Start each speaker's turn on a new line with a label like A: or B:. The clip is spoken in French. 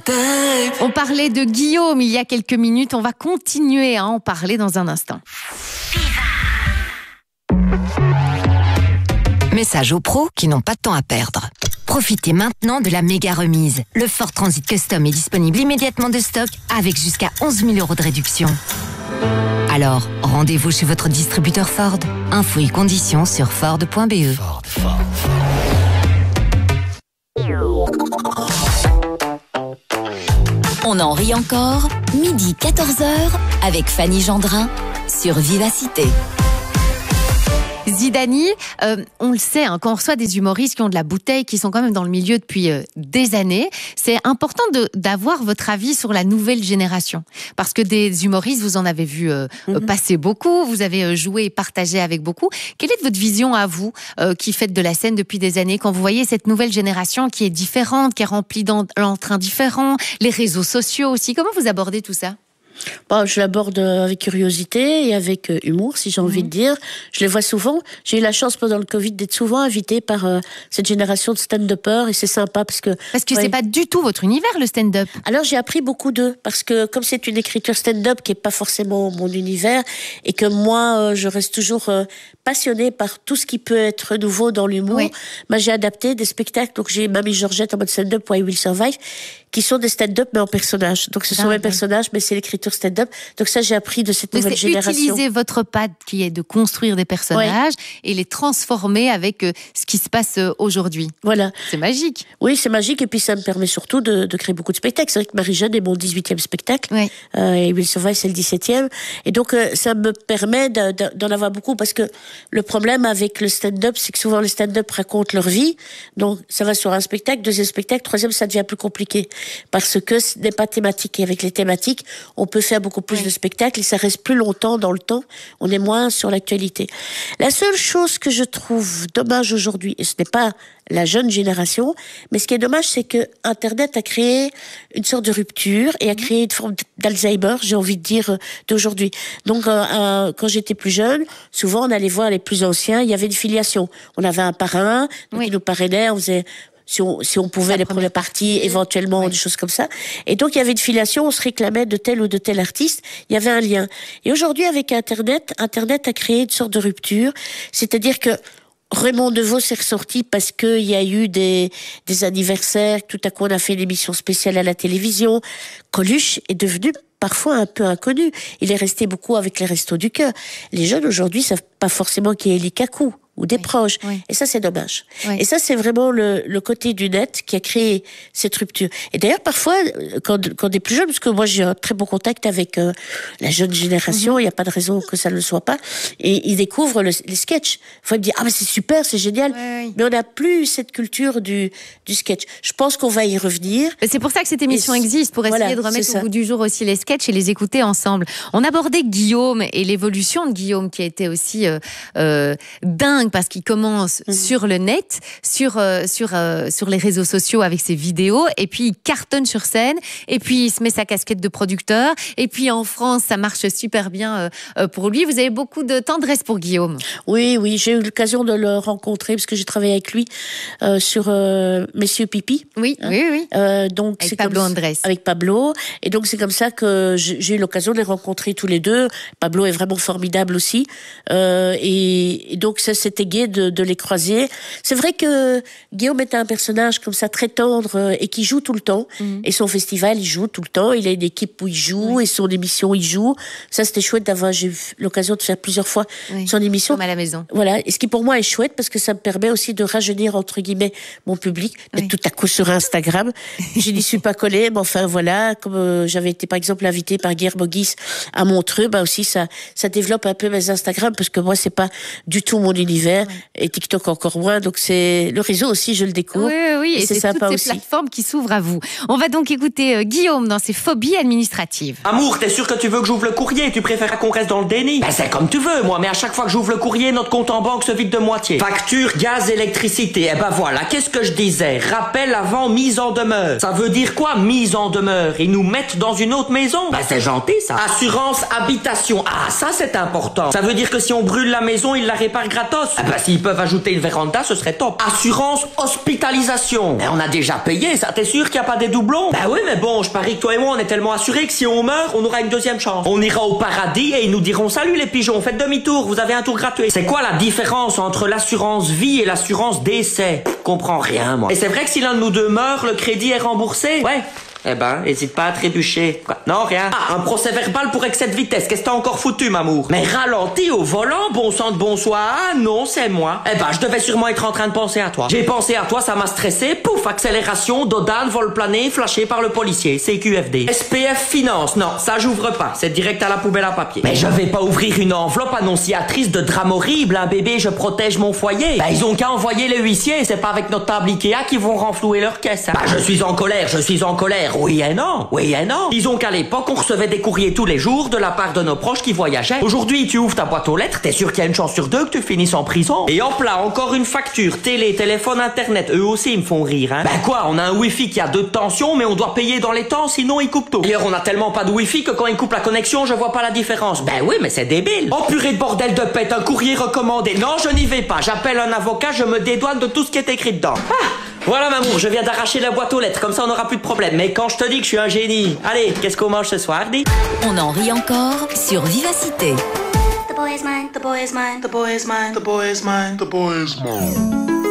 A: On parlait de Guillaume il y a quelques minutes, on va continuer à en parler dans un instant.
B: Message aux pros qui n'ont pas de temps à perdre. Profitez maintenant de la méga remise. Le Ford Transit Custom est disponible immédiatement de stock avec jusqu'à 11 000 € de réduction. Alors, rendez-vous chez votre distributeur Ford. Infos et conditions sur Ford.be.
C: On en rit encore, midi 14h avec Fanny Gendrin sur Vivacité.
A: Zidani, on le sait, quand on reçoit des humoristes qui ont de la bouteille, qui sont quand même dans le milieu depuis des années, c'est important d'avoir votre avis sur la nouvelle génération. Parce que des humoristes, vous en avez vu passer beaucoup, vous avez joué et partagé avec beaucoup. Quelle est votre vision à vous, qui faites de la scène depuis des années, quand vous voyez cette nouvelle génération qui est différente, qui est remplie d'entrains différents, les réseaux sociaux aussi, comment vous abordez tout ça ?
D: Bon, je l'aborde avec curiosité et avec humour, si j'ai envie de dire. Je les vois souvent. J'ai eu la chance pendant le Covid d'être souvent invitée par cette génération de stand-uppers et c'est sympa parce que
A: c'est pas du tout votre univers, le stand-up.
D: Alors j'ai appris beaucoup d'eux parce que comme c'est une écriture stand-up qui est pas forcément mon univers et que moi je reste toujours passionnée par tout ce qui peut être nouveau dans l'humour, j'ai adapté des spectacles. Donc j'ai Mamie Georgette en mode stand-up, Why Will Survive, qui sont des stand-up mais en personnages. Donc ce sont mes personnages, mais c'est l'écriture stand-up. Donc ça, j'ai appris de cette nouvelle génération.
A: Utiliser votre patte qui est de construire des personnages et les transformer avec ce qui se passe aujourd'hui.
D: Voilà.
A: C'est magique.
D: Oui, c'est magique et puis ça me permet surtout de créer beaucoup de spectacles. C'est vrai que Marie-Jeanne est mon 18e spectacle et Will Survive, c'est le 17e. Et donc ça me permet d'en avoir beaucoup parce que le problème avec le stand-up, c'est que souvent les stand-up racontent leur vie. Donc ça va sur un spectacle, deuxième spectacle, troisième, ça devient plus compliqué parce que ce n'est pas thématique. Et avec les thématiques, on peut faire beaucoup plus de spectacles et ça reste plus longtemps dans le temps. On est moins sur l'actualité. La seule chose que je trouve dommage aujourd'hui, et ce n'est pas la jeune génération, mais ce qui est dommage, c'est que Internet a créé une sorte de rupture et a créé une forme d'Alzheimer, j'ai envie de dire, d'aujourd'hui. Donc, quand j'étais plus jeune, souvent on allait voir les plus anciens, il y avait une filiation. On avait un parrain, donc il nous parrainait, on faisait... Si on pouvait les premières parties, éventuellement, des choses comme ça. Et donc, il y avait une filiation, on se réclamait de tel ou de tel artiste, il y avait un lien. Et aujourd'hui, avec Internet a créé une sorte de rupture, c'est-à-dire que Raymond Devos s'est ressorti parce qu'il y a eu des anniversaires, tout à coup on a fait une émission spéciale à la télévision. Coluche est devenu parfois un peu inconnu. Il est resté beaucoup avec les Restos du Cœur. Les jeunes aujourd'hui savent pas forcément qui est Eli Kakou ou des proches. Et ça, c'est dommage. Et ça, c'est vraiment le côté du net qui a créé cette rupture. Et d'ailleurs, parfois, quand des plus jeunes, parce que moi, j'ai un très bon contact avec la jeune génération, il n'y a pas de raison que ça ne le soit pas, et ils découvrent les sketchs. Faut me dire, ah, mais c'est super, c'est génial. Mais on n'a plus cette culture du sketch. Je pense qu'on va y revenir.
A: C'est pour ça que cette émission existe, pour essayer de remettre au goût du jour aussi les sketchs et les écouter ensemble. On abordait Guillaume et l'évolution de Guillaume qui a été aussi dingue parce qu'il commence sur le net, sur les réseaux sociaux avec ses vidéos, et puis il cartonne sur scène, et puis il se met sa casquette de producteur, et puis en France, ça marche super bien pour lui. Vous avez beaucoup de tendresse pour Guillaume.
D: Oui, j'ai eu l'occasion de le rencontrer parce que j'ai travaillé avec lui sur Messieurs Pipi.
A: Oui.
D: Donc
A: avec Pablo Andrés.
D: Avec Pablo. Et donc c'est comme ça que j'ai eu l'occasion de les rencontrer tous les deux. Pablo est vraiment formidable aussi. Et donc ça, c'était gai de les croiser. C'est vrai que Guillaume est un personnage comme ça très tendre et qui joue tout le temps. Et son festival, il joue tout le temps. Il a une équipe où il joue et son émission, il joue. Ça, c'était chouette j'ai eu l'occasion de faire plusieurs fois son émission.
A: Comme à la maison.
D: Voilà. Et ce qui pour moi est chouette parce que ça me permet aussi de rajeunir entre guillemets mon public. D'être tout à coup sur Instagram. Je n'y suis pas collée, mais enfin voilà. Comme j'avais été par exemple invitée par Guillermo Guis à Montreux, aussi ça développe un peu mes Instagram parce que moi c'est pas du tout mon univers. Et TikTok encore moins, donc c'est le réseau aussi, je le découvre.
A: Oui, et c'est
D: sympa
A: toutes
D: aussi.
A: ces plateformes qui s'ouvrent à vous. On va donc écouter Guillaume dans ses phobies administratives.
E: Amour, t'es sûr que tu veux que j'ouvre le courrier? Tu préfères qu'on reste dans le déni? C'est comme tu veux, moi, mais à chaque fois que j'ouvre le courrier, notre compte en banque se vide de moitié. Facture, gaz, électricité. Voilà, qu'est-ce que je disais? Rappel avant mise en demeure. Ça veut dire quoi, mise en demeure? Ils nous mettent dans une autre maison? C'est gentil, ça. Assurance habitation. Ah, ça, c'est important. Ça veut dire que si on brûle la maison, ils la réparent gratos. Ah bah s'ils peuvent ajouter une véranda, ce serait top. Assurance hospitalisation. Mais on a déjà payé, ça, t'es sûr qu'il n'y a pas des doublons? Bah oui, mais bon, je parie que toi et moi, on est tellement assurés que si on meurt, on aura une deuxième chance. On ira au paradis et ils nous diront salut les pigeons, faites demi-tour, vous avez un tour gratuit. C'est quoi la différence entre l'assurance vie et l'assurance décès? Comprends rien, moi. Et c'est vrai que si l'un de nous deux meurt, le crédit est remboursé? Ouais. Eh ben, hésite pas à trébucher. Quoi? Non, rien. Ah, un procès verbal pour excès de vitesse. Qu'est-ce que t'as encore foutu, m'amour? Mais ralenti au volant, bon sang de bonsoir. Ah non, c'est moi. Eh ben, je devais sûrement être en train de penser à toi. J'ai pensé à toi, ça m'a stressé. Pouf, accélération, dodane, vol plané, flashé par le policier. CQFD. SPF Finance. Non, ça j'ouvre pas. C'est direct à la poubelle à papier. Mais je vais pas ouvrir une enveloppe annonciatrice de drame horrible. Un bébé, je protège mon foyer. Ben, ils ont qu'à envoyer les huissiers. C'est pas avec notre table Ikea qu'ils vont renflouer leur caisse. Hein. Bah, je suis en colère. Oui et non, oui et non. Disons qu'à l'époque, on recevait des courriers tous les jours de la part de nos proches qui voyageaient. Aujourd'hui, tu ouvres ta boîte aux lettres, t'es sûr qu'il y a une chance sur deux que tu finisses en prison. Et hop là, encore une facture, télé, téléphone, internet, eux aussi ils me font rire, hein. Ben quoi, on a un wifi qui a 2 tensions, mais on doit payer dans les temps, sinon ils coupent tout. D'ailleurs, on a tellement pas de wifi que quand ils coupent la connexion, je vois pas la différence. Ben oui, mais c'est débile. Oh purée de bordel de pète, un courrier recommandé. Non, je n'y vais pas, j'appelle un avocat, je me dédouane de tout ce qui est écrit dedans. Ah, voilà mamour, je viens d'arracher la boîte aux lettres, comme ça on aura plus de problème. Mais quand je te dis que je suis un génie, allez, qu'est-ce qu'on mange ce soir, dis?
C: On en rit encore sur Vivacité.
F: The boy is mine, the boy is mine, the boy is mine, the boy is mine, the boy is mine.